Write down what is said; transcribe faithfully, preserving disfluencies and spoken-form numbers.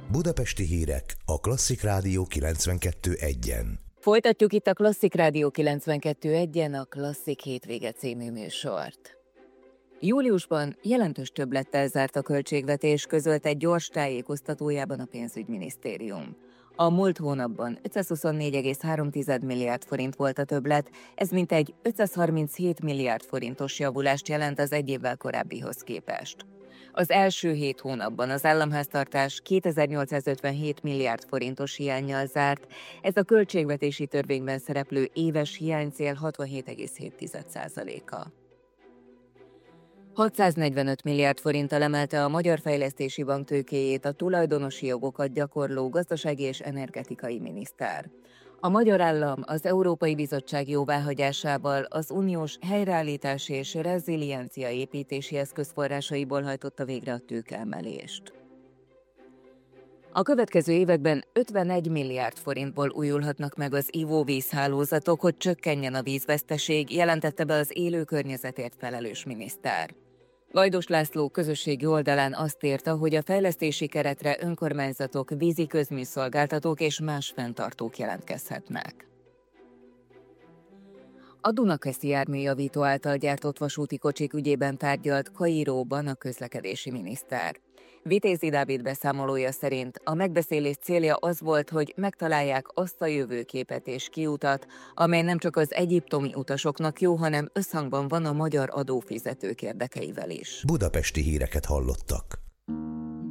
Budapesti hírek a Klasszik Rádió kilencvenkettő egyen. Folytatjuk itt a Klasszik Rádió kilencvenkettő egyen a Klasszik Hétvége című műsort. Júliusban jelentős többlettel zárt a költségvetés, közölte egy gyors tájékoztatójában a pénzügyminisztérium. A múlt hónapban ötszázhuszonnégy egész három milliárd forint volt a többlet, ez mintegy ötszázharminchét milliárd forintos javulást jelent az egy évvel korábbihoz képest. Az első hét hónapban az államháztartás kétezer-nyolcszázötvenhét milliárd forintos hiánnyal zárt, ez a költségvetési törvényben szereplő éves hiánycél hatvanhét egész hét százaléka. hatszáznegyvenöt milliárd forinttal emelte a Magyar Fejlesztési Bank tőkéjét a tulajdonosi jogokat gyakorló gazdasági és energetikai miniszter. A magyar állam az Európai Bizottság jóváhagyásával az uniós helyreállítási és reziliencia építési eszközforrásaiból hajtotta végre a tőkeemelést. A következő években ötvenegy milliárd forintból újulhatnak meg az ivóvízhálózatok, hogy csökkenjen a vízveszteség, jelentette be az élő környezetért felelős miniszter. Lajdos László közösségi oldalán azt írta, hogy a fejlesztési keretre önkormányzatok, vízi közműszolgáltatók és más fenntartók jelentkezhetnek. A Dunakeszi járműjavító által gyártott vasúti kocsik ügyében tárgyalt Kairóban a közlekedési miniszter. Vitézi Dávid beszámolója szerint a megbeszélés célja az volt, hogy megtalálják azt a jövőképet és kiutat, amely nem csak az egyiptomi utasoknak jó, hanem összhangban van a magyar adófizetők érdekeivel is. Budapesti híreket hallottak.